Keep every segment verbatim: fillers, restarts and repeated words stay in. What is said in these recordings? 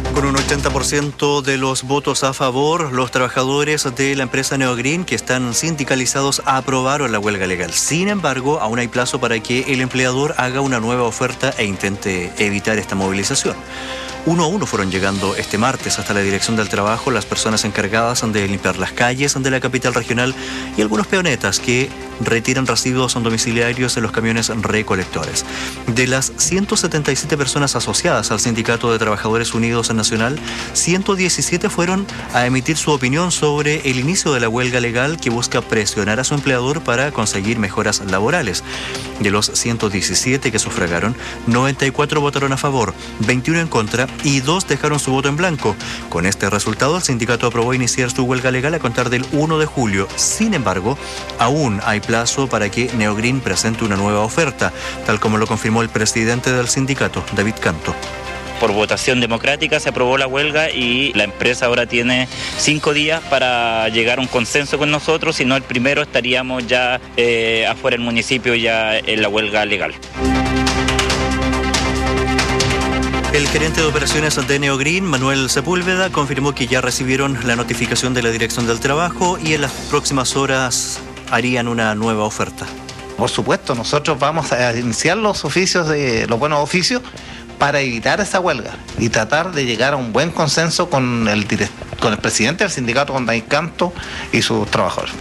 Con un ochenta por ciento de los votos a favor, los trabajadores de la empresa Neogreen, que están sindicalizados, aprobaron la huelga legal. Sin embargo, aún hay plazo para que el empleador haga una nueva oferta e intente evitar esta movilización. Uno a uno fueron llegando este martes hasta la Dirección del Trabajo las personas encargadas de limpiar las calles de la capital regional y algunos peonetas que retiran residuos domiciliarios en los camiones recolectores. De las ciento setenta y siete personas asociadas al Sindicato de Trabajadores Unidos Nacional, ciento diecisiete fueron a emitir su opinión sobre el inicio de la huelga legal que busca presionar a su empleador para conseguir mejoras laborales. De los ciento diecisiete que sufragaron, noventa y cuatro votaron a favor, veintiuno en contra y dos dejaron su voto en blanco. Con este resultado, el sindicato aprobó iniciar su huelga legal a contar del primero de julio. Sin embargo, aún hay plazo para que Neogreen presente una nueva oferta, tal como lo confirmó el presidente del sindicato, David Canto. Por votación democrática se aprobó la huelga y la empresa ahora tiene cinco días para llegar a un consenso con nosotros, si no el primero estaríamos ya eh, afuera del municipio ya en la huelga legal. El gerente de operaciones de Neogreen, Manuel Sepúlveda, confirmó que ya recibieron la notificación de la Dirección del Trabajo y en las próximas horas harían una nueva oferta. Por supuesto, nosotros vamos a iniciar los oficios de los buenos oficios para evitar esa huelga y tratar de llegar a un buen consenso con el direct, con el presidente del sindicato, con David Canto, y sus trabajadores.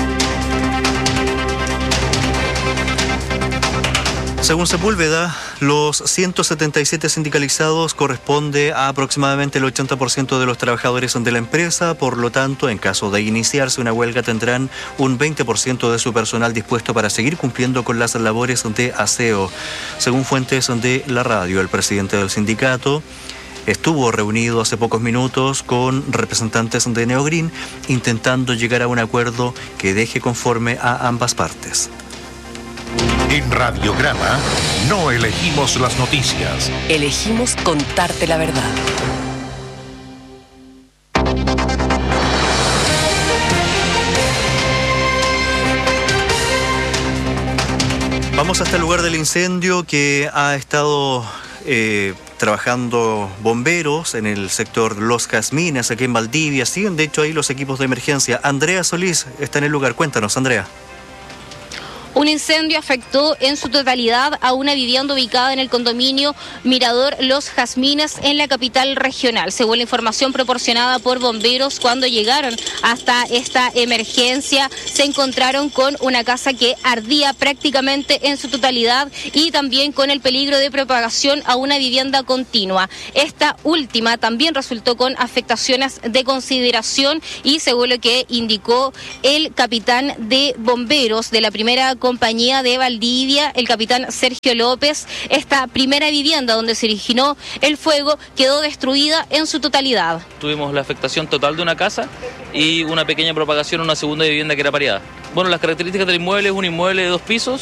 Según Sepúlveda, los ciento setenta y siete sindicalizados corresponde a aproximadamente el ochenta por ciento de los trabajadores de la empresa. Por lo tanto, en caso de iniciarse una huelga, tendrán un veinte por ciento de su personal dispuesto para seguir cumpliendo con las labores de aseo. Según fuentes de la radio, el presidente del sindicato estuvo reunido hace pocos minutos con representantes de Neogreen, intentando llegar a un acuerdo que deje conforme a ambas partes. En Radiograma no elegimos las noticias. Elegimos contarte la verdad. Vamos hasta el lugar del incendio que ha estado eh, trabajando bomberos en el sector Los Jazmines, aquí en Valdivia. Siguen de hecho ahí los equipos de emergencia. Andrea Solís está en el lugar. Cuéntanos, Andrea. Un incendio afectó en su totalidad a una vivienda ubicada en el condominio Mirador Los Jazmines en la capital regional. Según la información proporcionada por bomberos, cuando llegaron hasta esta emergencia se encontraron con una casa que ardía prácticamente en su totalidad y también con el peligro de propagación a una vivienda continua. Esta última también resultó con afectaciones de consideración y según lo que indicó el capitán de bomberos de la primera compañía de Valdivia, el capitán Sergio López, esta primera vivienda donde se originó el fuego quedó destruida en su totalidad. Tuvimos la afectación total de una casa y una pequeña propagación en una segunda vivienda que era pareada. Bueno, las características del inmueble es un inmueble de dos pisos,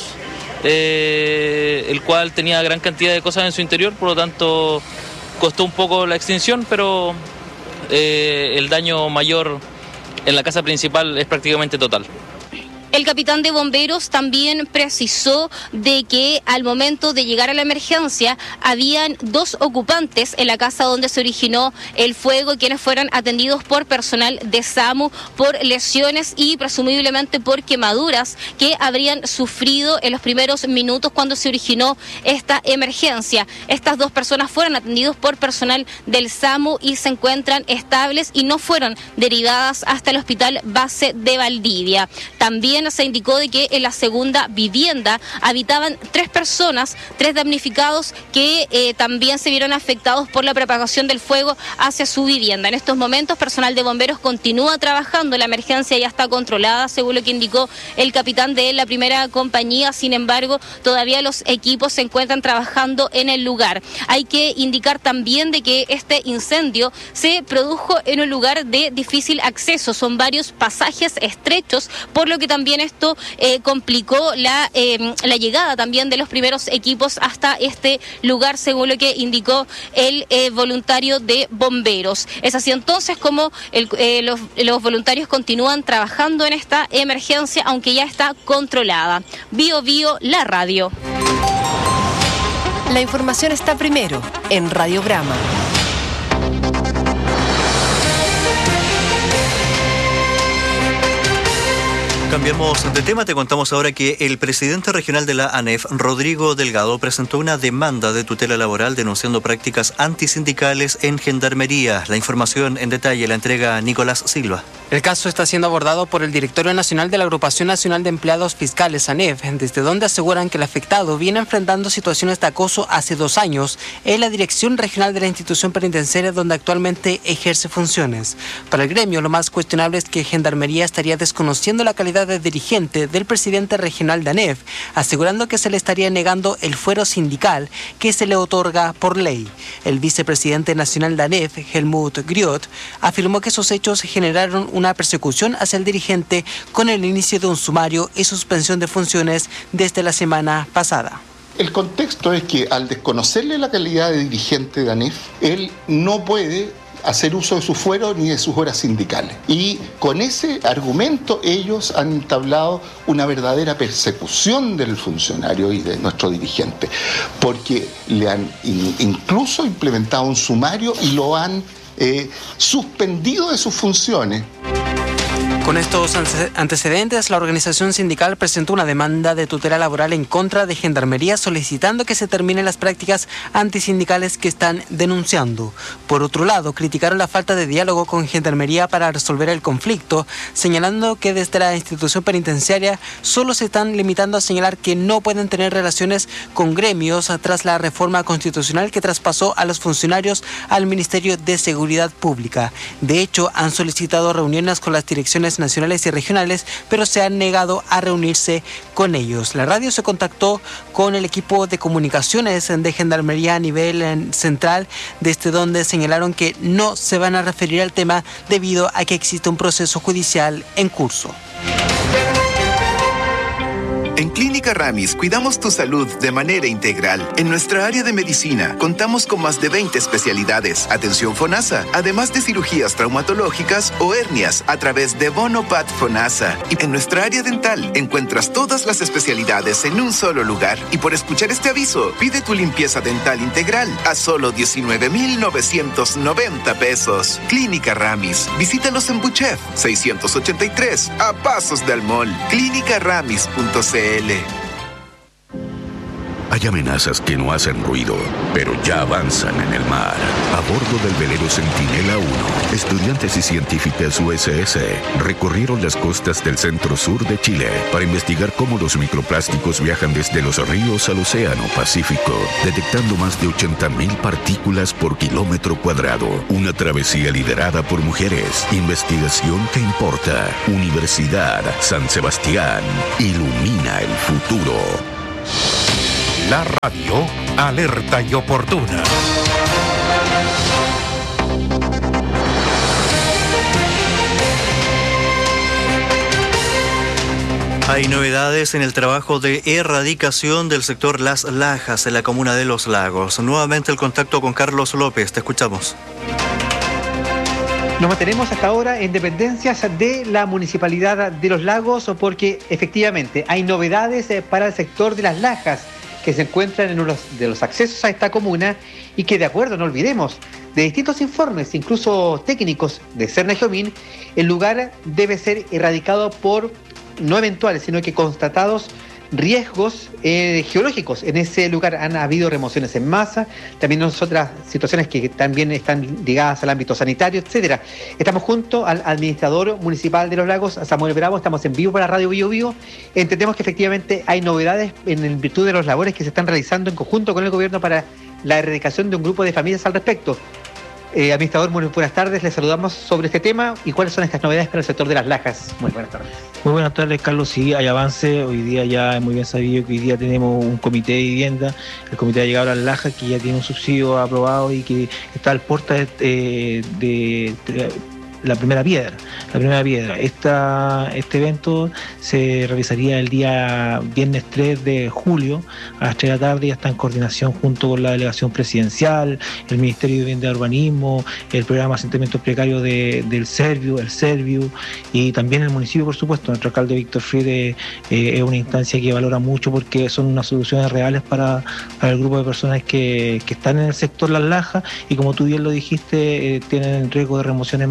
eh, el cual tenía gran cantidad de cosas en su interior, por lo tanto costó un poco la extinción, pero eh, el daño mayor en la casa principal es prácticamente total. El capitán de bomberos también precisó de que al momento de llegar a la emergencia habían dos ocupantes en la casa donde se originó el fuego, quienes fueron atendidos por personal de SAMU por lesiones y presumiblemente por quemaduras que habrían sufrido en los primeros minutos cuando se originó esta emergencia. Estas dos personas fueron atendidos por personal del SAMU y se encuentran estables y no fueron derivadas hasta el hospital base de Valdivia. También se indicó de que en la segunda vivienda habitaban tres personas, tres damnificados que eh, también se vieron afectados por la propagación del fuego hacia su vivienda. En estos momentos, personal de bomberos continúa trabajando, la emergencia ya está controlada, según lo que indicó el capitán de la primera compañía. Sin embargo, todavía los equipos se encuentran trabajando en el lugar. Hay que indicar también de que este incendio se produjo en un lugar de difícil acceso, son varios pasajes estrechos, por lo que también esto eh, complicó la, eh, la llegada también de los primeros equipos hasta este lugar, según lo que indicó el eh, voluntario de bomberos. Es así entonces como el, eh, los, los voluntarios continúan trabajando en esta emergencia, aunque ya está controlada. Bio Bio, la radio. La información está primero en Radiograma. Cambiamos de tema, te contamos ahora que el presidente regional de la ANEF, Rodrigo Delgado, presentó una demanda de tutela laboral denunciando prácticas antisindicales en Gendarmería. La información en detalle la entrega Nicolás Silva. El caso está siendo abordado por el Directorio Nacional de la Agrupación Nacional de Empleados Fiscales, ANEF, desde donde aseguran que el afectado viene enfrentando situaciones de acoso hace dos años en la Dirección Regional de la Institución Penitenciaria, donde actualmente ejerce funciones. Para el gremio, lo más cuestionable es que Gendarmería estaría desconociendo la calidad de dirigente del presidente regional de ANEF, asegurando que se le estaría negando el fuero sindical que se le otorga por ley. El vicepresidente nacional de ANEF, Helmut Griot, afirmó que esos hechos generaron una persecución hacia el dirigente con el inicio de un sumario y suspensión de funciones desde la semana pasada. El contexto es que al desconocerle la calidad de dirigente de ANEF, él no puede hacer uso de su fuero ni de sus horas sindicales. Y con ese argumento ellos han entablado una verdadera persecución del funcionario y de nuestro dirigente, porque le han in- incluso implementado un sumario y lo han eh, suspendido de sus funciones. Con estos antecedentes, la organización sindical presentó una demanda de tutela laboral en contra de Gendarmería, solicitando que se terminen las prácticas antisindicales que están denunciando. Por otro lado, criticaron la falta de diálogo con Gendarmería para resolver el conflicto, señalando que desde la institución penitenciaria solo se están limitando a señalar que no pueden tener relaciones con gremios tras la reforma constitucional que traspasó a los funcionarios al Ministerio de Seguridad Pública. De hecho, han solicitado reuniones con las direcciones nacionales y regionales, pero se han negado a reunirse con ellos. La radio se contactó con el equipo de comunicaciones de Gendarmería a nivel central, desde donde señalaron que no se van a referir al tema debido a que existe un proceso judicial en curso. En Clínica Ramis cuidamos tu salud de manera integral. En nuestra área de medicina contamos con más de veinte especialidades, atención FONASA, además de cirugías traumatológicas o hernias a través de Bonopat FONASA. Y en nuestra área dental encuentras todas las especialidades en un solo lugar. Y por escuchar este aviso, pide tu limpieza dental integral a solo diecinueve mil novecientos noventa pesos. Clínica Ramis. Visítalos en Buchef seiscientos ochenta y tres, a pasos del mall. clínica ramis punto c l. Hay amenazas que no hacen ruido, pero ya avanzan en el mar. A bordo del velero Centinela uno, estudiantes y científicas U S S recorrieron las costas del centro-sur de Chile para investigar cómo los microplásticos viajan desde los ríos al océano Pacífico, detectando más de ochenta mil partículas por kilómetro cuadrado. Una travesía liderada por mujeres. Investigación que importa. Universidad San Sebastián. Ilumina el futuro. La radio, alerta y oportuna. Hay novedades en el trabajo de erradicación del sector Las Lajas en la comuna de Los Lagos. Nuevamente el contacto con Carlos López. Te escuchamos. Nos mantenemos hasta ahora en dependencias de la Municipalidad de Los Lagos porque efectivamente hay novedades para el sector de Las Lajas, que se encuentran en uno de los accesos a esta comuna y que, de acuerdo, no olvidemos, de distintos informes, incluso técnicos de Cernagiomín, el lugar debe ser erradicado por no eventuales, sino que constatados riesgos eh, geológicos. En ese lugar han habido remociones en masa, también otras situaciones que también están ligadas al ámbito sanitario, etcétera. Estamos junto al administrador municipal de Los Lagos, Samuel Bravo, estamos en vivo para Radio Bio Bio. Entendemos que efectivamente hay novedades en virtud de los labores que se están realizando en conjunto con el gobierno para la erradicación de un grupo de familias al respecto. Eh, administrador, muy buenas tardes, les saludamos sobre este tema y cuáles son estas novedades para el sector de Las Lajas. Muy buenas tardes. Muy buenas tardes, Carlos. Sí, hay avance. Hoy día ya es muy bien sabido que hoy día tenemos un comité de vivienda, el comité de llegado a Las Lajas, que ya tiene un subsidio aprobado y que está al puerta de, de, de, de la primera piedra. La primera piedra. Esta, este evento se realizaría el día viernes tres de julio a las tres de la tarde y está en coordinación junto con la delegación presidencial, el Ministerio de Vivienda y Urbanismo, el programa de asentamientos precarios de, del Serviu, el Serviu, y también el municipio, por supuesto. Nuestro alcalde Víctor Friede eh, es una instancia que valora mucho porque son unas soluciones reales para, para el grupo de personas que, que están en el sector Las Lajas y, como tú bien lo dijiste, eh, tienen riesgo de remoción en masa.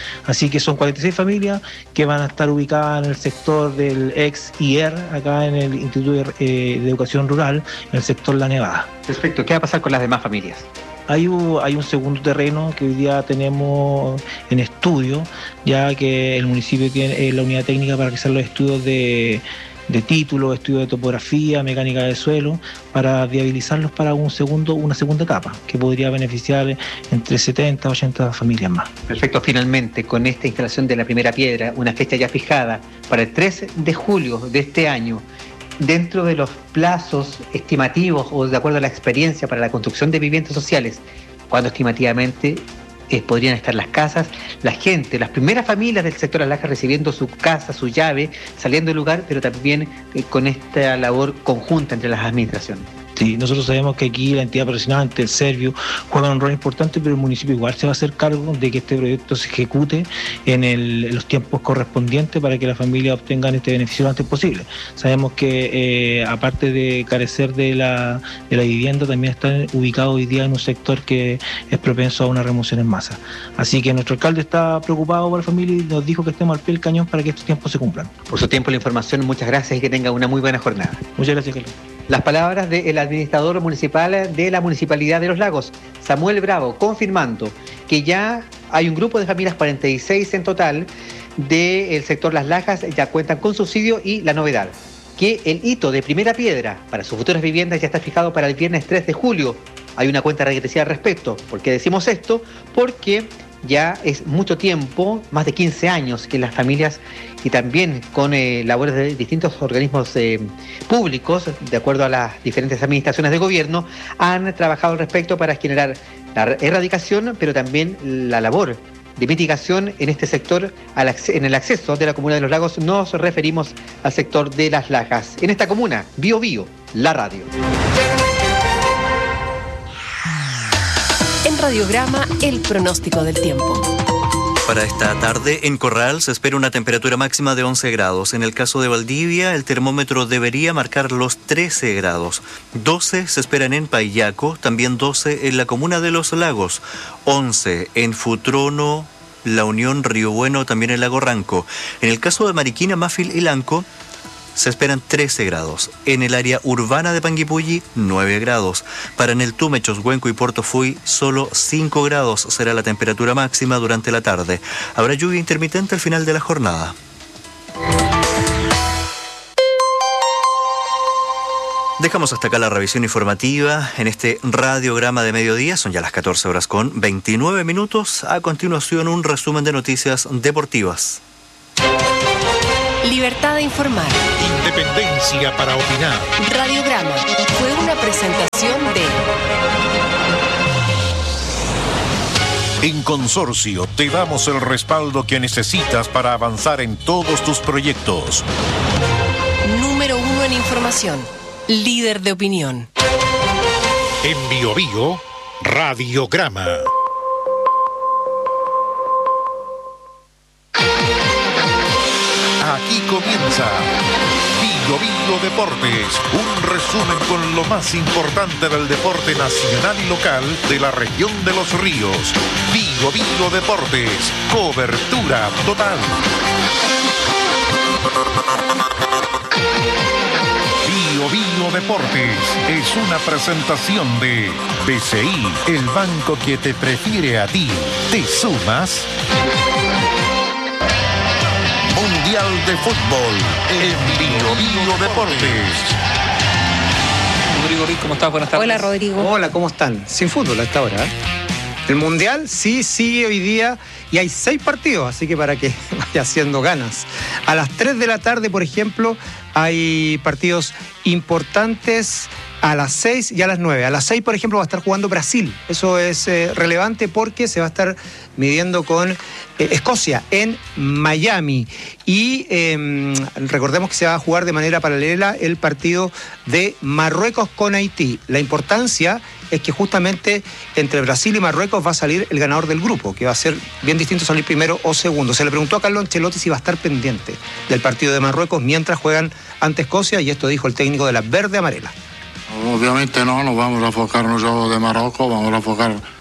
Así que son cuarenta y seis familias que van a estar ubicadas en el sector del ex I E R, acá en el Instituto de, eh, de Educación Rural, en el sector La Nevada. Perfecto, ¿qué va a pasar con las demás familias? Hay un, hay un segundo terreno que hoy día tenemos en estudio, ya que el municipio tiene eh, la unidad técnica para realizar los estudios de, de título, estudios de topografía, mecánica de suelo, para viabilizarlos para un segundo, una segunda etapa, que podría beneficiar entre setenta, ochenta familias más. Perfecto, finalmente, con esta instalación de la primera piedra, una fecha ya fijada para el tres de julio de este año, dentro de los plazos estimativos o de acuerdo a la experiencia para la construcción de viviendas sociales, cuando estimativamente eh, podrían estar las casas, la gente, las primeras familias del sector Las Lajas recibiendo su casa, su llave, saliendo del lugar, pero también eh, con esta labor conjunta entre las administraciones? Sí, nosotros sabemos que aquí la entidad profesional ante el Servio juega un rol importante, pero el municipio igual se va a hacer cargo de que este proyecto se ejecute en, el, en los tiempos correspondientes para que las familias obtengan este beneficio lo antes posible. Sabemos que eh, aparte de carecer de la, de la vivienda, también están ubicados hoy día en un sector que es propenso a una remoción en masa. Así que nuestro alcalde está preocupado por la familia y nos dijo que estemos al pie del cañón para que estos tiempos se cumplan. Por su tiempo y la información, muchas gracias y que tenga una muy buena jornada. Muchas gracias, Carlos. Las palabras del administrador municipal de la Municipalidad de Los Lagos, Samuel Bravo, confirmando que ya hay un grupo de familias, cuarenta y seis en total, del sector Las Lajas, ya cuentan con subsidio, y la novedad, que el hito de primera piedra para sus futuras viviendas ya está fijado para el viernes tres de julio. Hay una cuenta regresiva al respecto. ¿Por qué decimos esto? Porque ya es mucho tiempo, más de quince años, que las familias, y también con eh, labores de distintos organismos eh, públicos, de acuerdo a las diferentes administraciones de gobierno, han trabajado al respecto para generar la erradicación, pero también la labor de mitigación en este sector, al en el acceso de la comuna de Los Lagos. Nos referimos al sector de Las Lajas. En esta comuna, Bio Bio, la radio. En Radiograma, el pronóstico del tiempo. Para esta tarde en Corral se espera una temperatura máxima de once grados. En el caso de Valdivia, el termómetro debería marcar los trece grados. doce se esperan en Payaco, también doce en la comuna de Los Lagos, once en Futrono, La Unión, Río Bueno, también en Lago Ranco. En el caso de Mariquina, Mafil y Lanco, se esperan trece grados. En el área urbana de Panguipulli, nueve grados. Para Neltume, Choshuenco y Puerto Fuy, solo cinco grados será la temperatura máxima durante la tarde. Habrá lluvia intermitente al final de la jornada. Dejamos hasta acá la revisión informativa en este radiograma de mediodía. Son ya las catorce horas con veintinueve minutos. A continuación, un resumen de noticias deportivas. Libertad de informar. Independencia para opinar. Radiograma fue una presentación de... En Consorcio te damos el respaldo que necesitas para avanzar en todos tus proyectos. Número uno en información. Líder de opinión. En Bio Bio, Radiograma. Aquí comienza Bio Bio Deportes, un resumen con lo más importante del deporte nacional y local de la región de Los Ríos. Bio Bio Deportes, cobertura total. Bio Bio Deportes es una presentación de B C I, el banco que te prefiere a ti. ¿Te sumas? Mundial de Fútbol en Bio Bio Deportes. Rodrigo Riz, ¿cómo estás? Buenas tardes. Hola, Rodrigo. Hola, ¿cómo están? Sin fútbol a esta hora, ¿eh? El Mundial sí sigue hoy día y hay seis partidos, así que para que vaya haciendo ganas. A las tres de la tarde, por ejemplo, hay partidos importantes a las seis y a las nueve. A las seis, por ejemplo, va a estar jugando Brasil. Eso es eh, relevante porque se va a estar midiendo con eh, Escocia en Miami. Y eh, recordemos que se va a jugar de manera paralela el partido de Marruecos con Haití. La importancia es que justamente entre Brasil y Marruecos va a salir el ganador del grupo, que va a ser bien distinto salir primero o segundo. Se le preguntó a Carlo Ancelotti si va a estar pendiente del partido de Marruecos mientras juegan ante Escocia, y esto dijo el técnico de la verde amarela. Obviamente no, nos vamos a enfocar en el juego de Marruecos, vamos a enfocar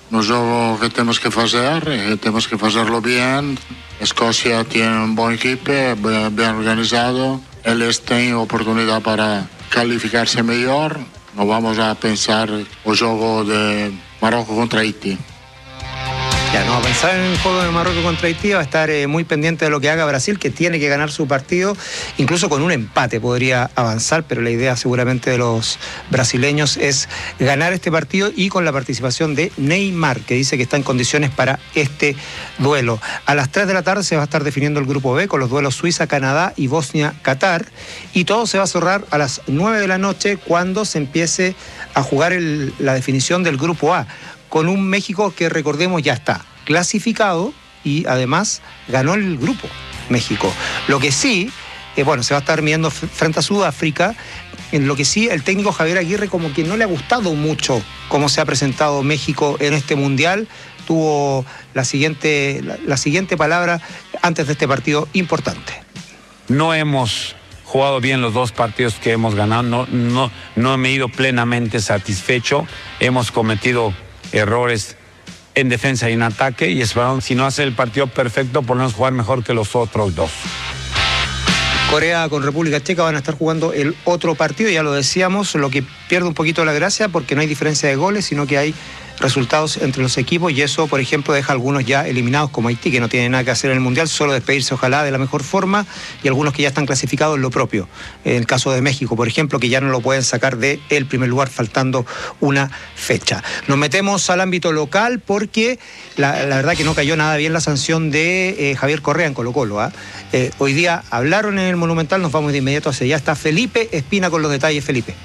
no jogo que temos que fazer, e temos que fazerlo bien. Escocia tiene un buen equipo, bien organizado. Eles têm oportunidade para calificarse melhor. No vamos a pensar o jogo de Marruecos contra Haití. Ya, no va a pensar en el juego de Marruecos contra Haití, va a estar eh, muy pendiente de lo que haga Brasil, que tiene que ganar su partido, incluso con un empate podría avanzar, pero la idea seguramente de los brasileños es ganar este partido y con la participación de Neymar, que dice que está en condiciones para este duelo. A las tres de la tarde se va a estar definiendo el grupo B con los duelos Suiza, Canadá y Bosnia-Qatar, y todo se va a cerrar a las nueve de la noche cuando se empiece a jugar el, la definición del grupo A, con un México que, recordemos, ya está clasificado y además ganó el grupo México. Lo que sí, eh, bueno, se va a estar midiendo frente a Sudáfrica, en lo que sí el técnico Javier Aguirre como que no le ha gustado mucho cómo se ha presentado México en este Mundial. Tuvo la siguiente, la, la siguiente palabra antes de este partido importante. No hemos jugado bien los dos partidos que hemos ganado, no, no, no me he ido plenamente satisfecho, hemos cometido errores en defensa y en ataque y esperamos, si no hace el partido perfecto, por lo menos jugar mejor que los otros dos. Corea con República Checa van a estar jugando el otro partido, ya lo decíamos, lo que pierde un poquito la gracia porque no hay diferencia de goles, sino que hay resultados entre los equipos y eso, por ejemplo, deja a algunos ya eliminados como Haití, que no tiene nada que hacer en el Mundial, solo despedirse ojalá de la mejor forma, y algunos que ya están clasificados en lo propio. En el caso de México, por ejemplo, que ya no lo pueden sacar del primer lugar faltando una fecha. Nos metemos al ámbito local porque la, la verdad que no cayó nada bien la sanción de eh, Javier Correa en Colo-Colo. ¿eh? Eh, hoy día hablaron en el Monumental, nos vamos de inmediato hacia allá. Está Felipe Espina con los detalles. Felipe.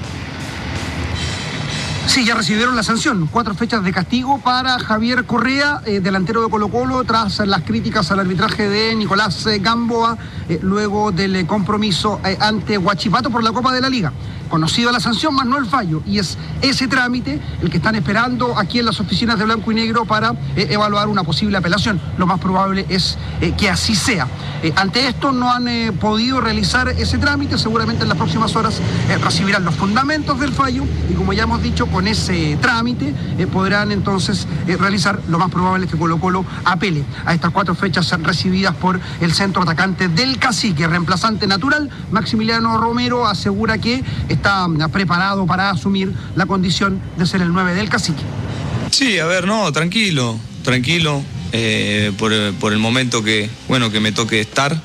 Sí, ya recibieron la sanción, cuatro fechas de castigo para Javier Correa, eh, delantero de Colo-Colo, tras las críticas al arbitraje de Nicolás eh, Gamboa, eh, luego del eh, compromiso eh, ante Huachipato por la Copa de la Liga. Conocido la sanción, más no el fallo, y es ese trámite el que están esperando aquí en las oficinas de Blanco y Negro para eh, evaluar una posible apelación. Lo más probable es eh, que así sea. Eh, ante esto no han eh, podido realizar ese trámite, seguramente en las próximas horas eh, recibirán los fundamentos del fallo y, como ya hemos dicho, con ese trámite eh, podrán entonces eh, realizar, lo más probable es que Colo-Colo apele a estas cuatro fechas recibidas por el centro atacante del Cacique. Reemplazante natural, Maximiliano Romero asegura que está preparado para asumir la condición de ser el nueve del Cacique. Sí, a ver, no, tranquilo, tranquilo, eh, por, por el momento que, bueno, que me toque estar.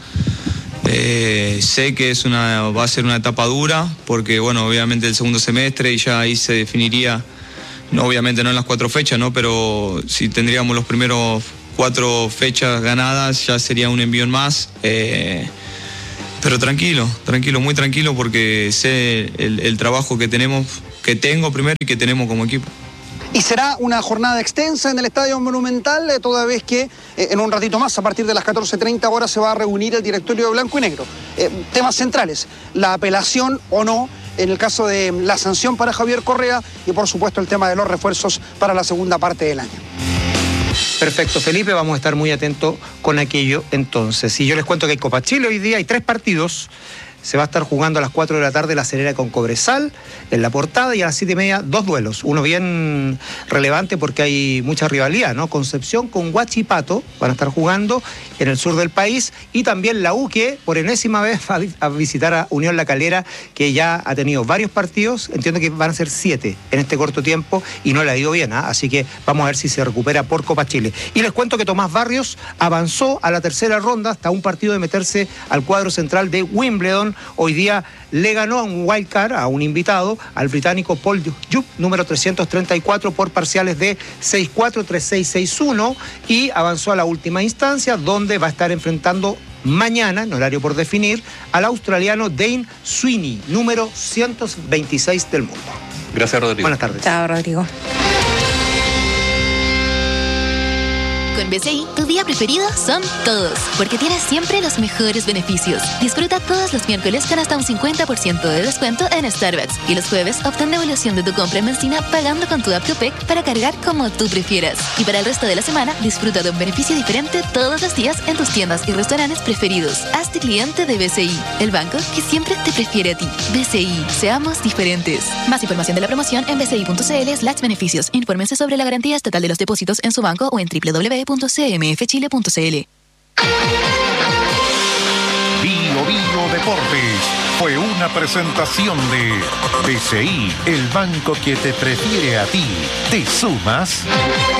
Eh, sé que es una, va a ser una etapa dura, porque bueno, obviamente el segundo semestre y ya ahí se definiría, no, obviamente no en las cuatro fechas, ¿no? Pero si tendríamos los primeros cuatro fechas ganadas, ya sería un envío más. Eh, pero tranquilo, tranquilo, muy tranquilo, porque sé el, el trabajo que tenemos, que tengo primero y que tenemos como equipo. Y será una jornada extensa en el Estadio Monumental, eh, toda vez que eh, en un ratito más, a partir de las catorce treinta horas, se va a reunir el directorio de Blanco y Negro. Eh, temas centrales, la apelación o no, en el caso de la sanción para Javier Correa y, por supuesto, el tema de los refuerzos para la segunda parte del año. Perfecto, Felipe, vamos a estar muy atentos con aquello entonces. Y yo les cuento que en Copa Chile hoy día hay tres partidos. Se va a estar jugando a las cuatro de la tarde La Serena con Cobresal en la portada, y a las siete y media dos duelos. Uno bien relevante porque hay mucha rivalidad, ¿no? Concepción con Huachipato van a estar jugando en el sur del país, y también la U, que por enésima vez va a visitar a Unión La Calera, que ya ha tenido varios partidos, entiendo que van a ser siete en este corto tiempo y no le ha ido bien, ¿eh? Así que vamos a ver si se recupera por Copa Chile. Y les cuento que Tomás Barrios avanzó a la tercera ronda hasta un partido de meterse al cuadro central de Wimbledon. Hoy día le ganó a un wildcard, a un invitado, al británico Paul Jupp, número trescientos treinta y cuatro, por parciales de seis cuatro, tres seis, seis uno, y avanzó a la última instancia, donde va a estar enfrentando mañana, en horario por definir, al australiano Dane Sweeney, número ciento veintiséis del mundo. Gracias, Rodrigo. Buenas tardes. Chao, Rodrigo. en B C I, tu día preferido son todos, porque tienes siempre los mejores beneficios. Disfruta todos los miércoles con hasta un cincuenta por ciento de descuento en Starbucks y los jueves obtén devolución de tu compra en benzina pagando con tu app Copec para cargar como tú prefieras. Y para el resto de la semana, disfruta de un beneficio diferente todos los días en tus tiendas y restaurantes preferidos. Hazte cliente de B C I, el banco que siempre te prefiere a ti. B C I, seamos diferentes. Más información de la promoción en bci.cl slash beneficios. Infórmense sobre la garantía estatal de los depósitos en su banco o en doble u doble u doble u punto c m f chile punto c l. Bio Bio Deportes fue una presentación de B C I, el banco que te prefiere a ti. ¿Te sumas?